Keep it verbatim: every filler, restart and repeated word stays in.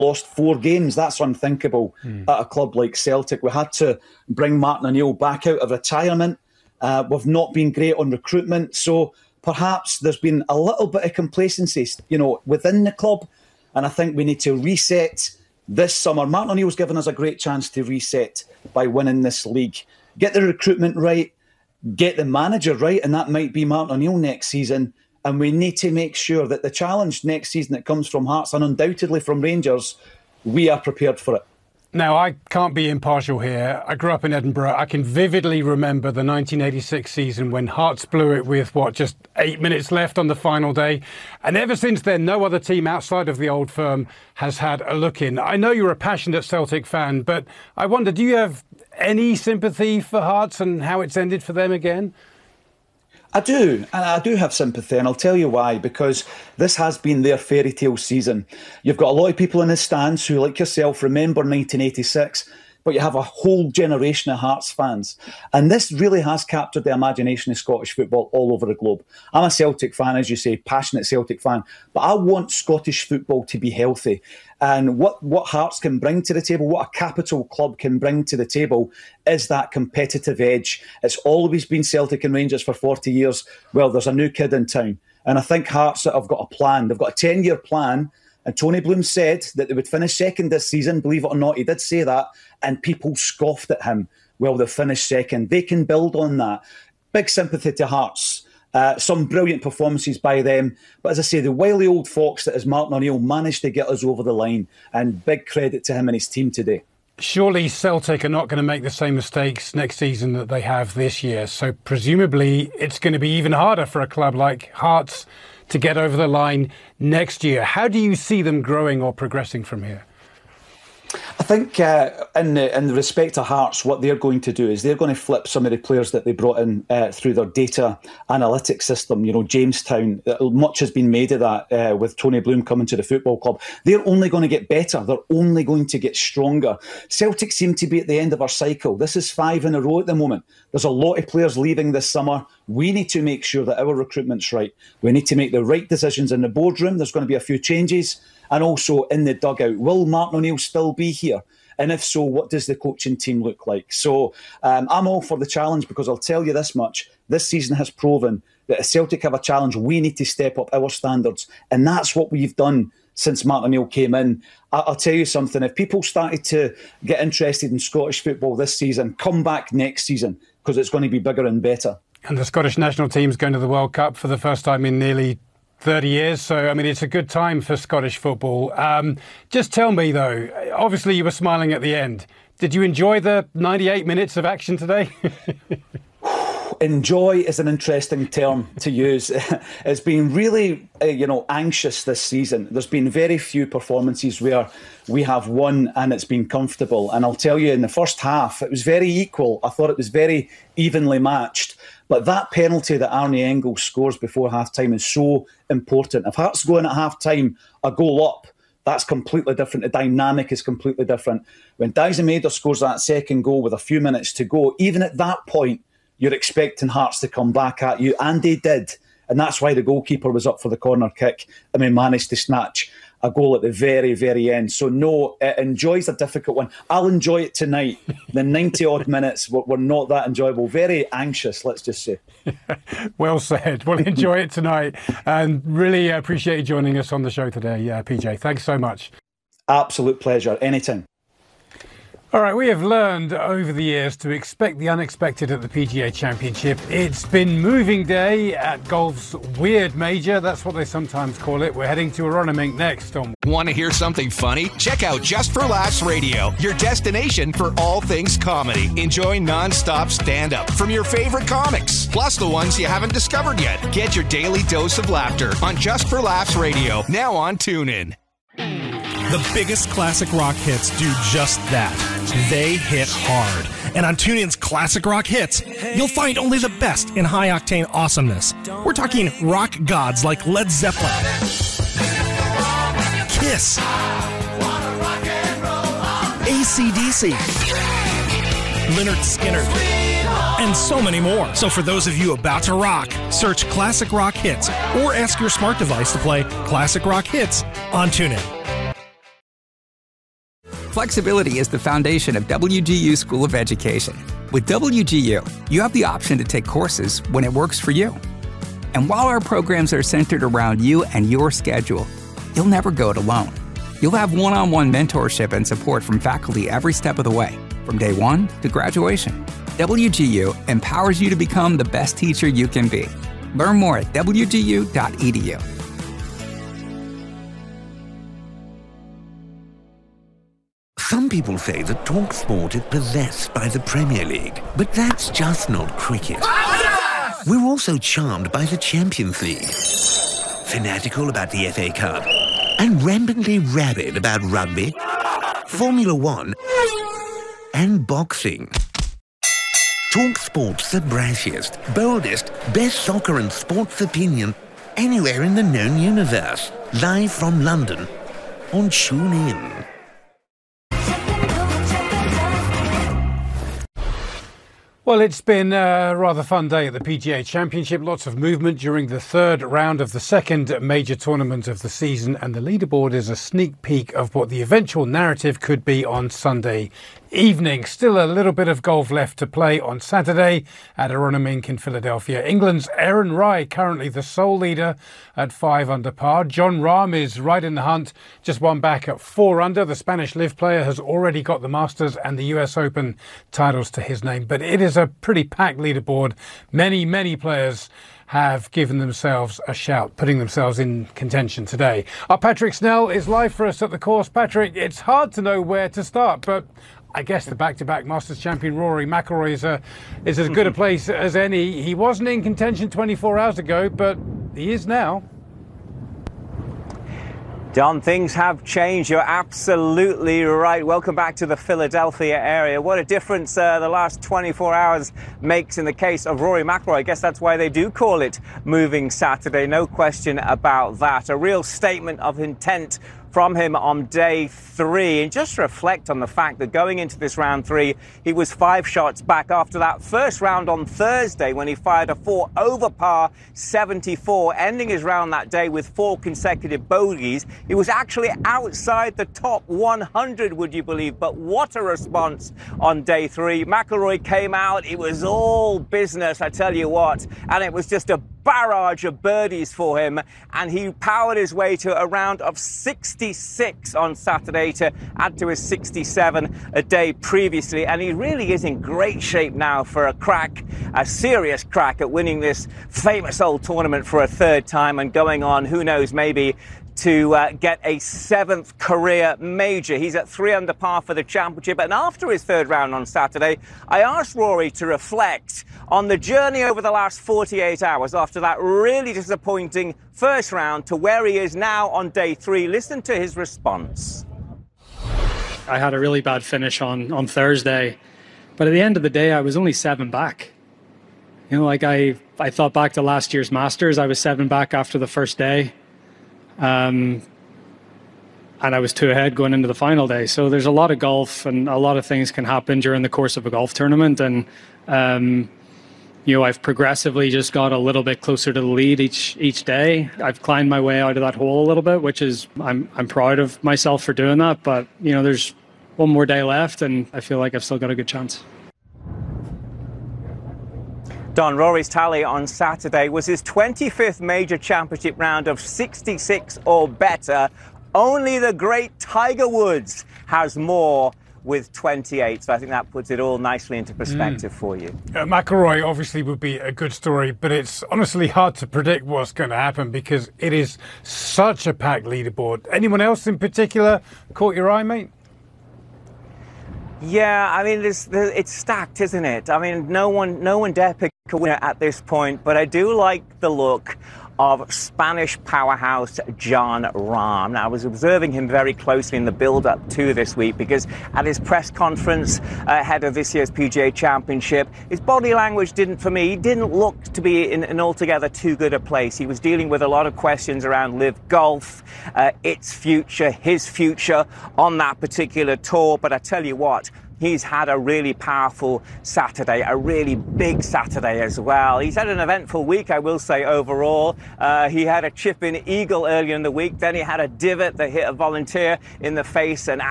lost four games. That's unthinkable mm. at a club like Celtic. We had to bring Martin O'Neill back out of retirement. Uh, we've not been great on recruitment. So perhaps there's been a little bit of complacency, you know, within the club. And I think we need to reset this summer. Martin O'Neill's given us a great chance to reset by winning this league. Get the recruitment right, get the manager right, and that might be Martin O'Neill next season. And we need to make sure that the challenge next season that comes from Hearts and undoubtedly from Rangers, we are prepared for it. Now, I can't be impartial here. I grew up in Edinburgh. I can vividly remember the nineteen eighty-six season when Hearts blew it with, what, just eight minutes left on the final day. And ever since then, no other team outside of the old firm has had a look in. I know you're a passionate Celtic fan, but I wonder, do you have any sympathy for Hearts and how it's ended for them again? I do, and I do have sympathy, and I'll tell you why, because this has been their fairy tale season. You've got a lot of people in the stands who, like yourself, remember nineteen eighty-six, but you have a whole generation of Hearts fans. And this really has captured the imagination of Scottish football all over the globe. I'm a Celtic fan, as you say, passionate Celtic fan, but I want Scottish football to be healthy. And what, what Hearts can bring to the table, what a capital club can bring to the table, is that competitive edge. It's always been Celtic and Rangers for forty years. Well, there's a new kid in town. And I think Hearts have got a plan. They've got a ten-year plan. And Tony Bloom said that they would finish second this season. Believe it or not, he did say that. And people scoffed at him. Well, they've finished second. They can build on that. Big sympathy to Hearts. Uh, some brilliant performances by them. But as I say, the wily old fox that is Martin O'Neill managed to get us over the line. And big credit to him and his team today. Surely Celtic are not going to make the same mistakes next season that they have this year. So presumably it's going to be even harder for a club like Hearts to get over the line next year. How do you see them growing or progressing from here? I think uh, in, the, in the respect to Hearts, what they're going to do is they're going to flip some of the players that they brought in uh, through their data analytics system. You know, Jamestown, much has been made of that uh, with Tony Bloom coming to the football club. They're only going to get better. They're only going to get stronger. Celtic seem to be at the end of our cycle. This is five in a row at the moment. There's a lot of players leaving this summer. We need to make sure that our recruitment's right. We need to make the right decisions in the boardroom. There's going to be a few changes. And also in the dugout. Will Martin O'Neill still be here? And if so, what does the coaching team look like? So um, I'm all for the challenge, because I'll tell you this much. This season has proven that if Celtic have a challenge, we need to step up our standards. And that's what we've done since Martin O'Neill came in. I- I'll tell you something. If people started to get interested in Scottish football this season, come back next season, because it's going to be bigger and better. And the Scottish national team's going to the World Cup for the first time in nearly thirty years. So, I mean, it's a good time for Scottish football. Um, just tell me, though, obviously you were smiling at the end. Did you enjoy the ninety-eight minutes of action today? Enjoy is an interesting term to use. It's been really, uh, you know, anxious this season. There's been very few performances where we have won and it's been comfortable. And I'll tell you, in the first half, it was very equal. I thought it was very evenly matched. But that penalty that Arne Engels scores before half-time is so important. If Hearts go in at half-time a goal up, that's completely different. The dynamic is completely different. When Dyson Maeder scores that second goal with a few minutes to go, even at that point, you're expecting Hearts to come back at you, and they did. And that's why the goalkeeper was up for the corner kick and we managed to snatch a goal at the very, very end. So no, uh, enjoy's a difficult one. I'll enjoy it tonight. The ninety-odd minutes were, were not that enjoyable. Very anxious, let's just say. Well said. Well, enjoy it tonight. And really appreciate you joining us on the show today, uh, P J. Thanks so much. Absolute pleasure. Anytime. All right, we have learned over the years to expect the unexpected at the P G A Championship. It's been moving day at golf's weird major. That's what they sometimes call it. We're heading to Aronimink next on... Want to hear something funny? Check out Just for Laughs Radio, your destination for all things comedy. Enjoy non-stop stand-up from your favorite comics, plus the ones you haven't discovered yet. Get your daily dose of laughter on Just for Laughs Radio, now on TuneIn. The biggest classic rock hits do just that. They hit hard. And on TuneIn's Classic Rock Hits, you'll find only the best in high-octane awesomeness. We're talking rock gods like Led Zeppelin, Kiss, A C D C, Lynyrd Skynyrd, and so many more. So for those of you about to rock, search Classic Rock Hits or ask your smart device to play Classic Rock Hits on TuneIn. Flexibility is the foundation of W G U School of Education. With W G U, you have the option to take courses when it works for you. And while our programs are centered around you and your schedule, you'll never go it alone. You'll have one-on-one mentorship and support from faculty every step of the way, from day one to graduation. W G U empowers you to become the best teacher you can be. Learn more at w g u dot e d u. Some people say that TalkSport is possessed by the Premier League, but that's just not cricket. We're also charmed by the Champions League, fanatical about the F A Cup, and rampantly rabid about rugby, Formula One, and boxing. TalkSport's the brashiest, boldest, best soccer and sports opinion anywhere in the known universe. Live from London on TuneIn. Well, it's been a rather fun day at the P G A Championship. Lots of movement during the third round of the second major tournament of the season, and the leaderboard is a sneak peek of what the eventual narrative could be on Sunday evening. Still a little bit of golf left to play on Saturday at Aronimink in Philadelphia. England's Aaron Rai currently the sole leader at five under par. Jon Rahm is right in the hunt, just one back at four under. The Spanish Live player has already got the Masters and the U S Open titles to his name, but it is a pretty packed leaderboard. Many, many players have given themselves a shout, putting themselves in contention today. Our Patrick Snell is live for us at the course. Patrick, it's hard to know where to start, but I guess the back-to-back Masters champion Rory McIlroy is, a, is as good a place as any. He wasn't in contention twenty-four hours ago, but he is now. Don, things have changed. You're absolutely right. Welcome back to the Philadelphia area. What a difference uh, the last twenty-four hours makes in the case of Rory McIlroy. I guess that's why they do call it Moving Saturday. No question about that. A real statement of intent from him on day three. And just reflect on the fact that going into this round three, he was five shots back after that first round on Thursday when he fired a four over par seventy-four, ending his round that day with four consecutive bogeys. He was actually outside the top one hundred, would you believe? But what a response on day three. McIlroy came out. It was all business, I tell you what. And it was just a barrage of birdies for him, and he powered his way to a round of sixty-six on Saturday to add to his sixty-seven a day previously, and he really is in great shape now for a crack, a serious crack at winning this famous old tournament for a third time and going on, who knows, maybe to uh, get a seventh career major. He's at three under par for the championship. And after his third round on Saturday, I asked Rory to reflect on the journey over the last forty-eight hours after that really disappointing first round to where he is now on day three. Listen to his response. I had a really bad finish on, on Thursday, but at the end of the day, I was only seven back. You know, like I, I thought back to last year's Masters, I was seven back after the first day. Um, and I was two ahead going into the final day. So there's a lot of golf, and a lot of things can happen during the course of a golf tournament. And, um, you know, I've progressively just got a little bit closer to the lead each each day. I've climbed my way out of that hole a little bit, which is, I'm I'm proud of myself for doing that. But, you know, there's one more day left, and I feel like I've still got a good chance. Don, Rory's tally on Saturday was his twenty-fifth major championship round of sixty-six or better. Only the great Tiger Woods has more with twenty-eight. So I think that puts it all nicely into perspective mm. for you. Uh, McIlroy obviously would be a good story, but it's honestly hard to predict what's going to happen because it is such a packed leaderboard. Anyone else in particular caught your eye, mate? Yeah, I mean, there's, there's, it's stacked, isn't it? I mean, no one, no one dare pick a winner at this point, but I do like the look of Spanish powerhouse Jon Rahm. Now, I was observing him very closely in the build-up to this week because at his press conference ahead of this year's P G A Championship, his body language didn't, for me, he didn't look to be in an altogether too good a place. He was dealing with a lot of questions around Live Golf, uh, its future, his future on that particular tour. But I tell you what, he's had a really powerful Saturday, a really big Saturday as well. He's had an eventful week, I will say, overall. Uh, he had a chip-in eagle earlier in the week. Then he had a divot that hit a volunteer in the face and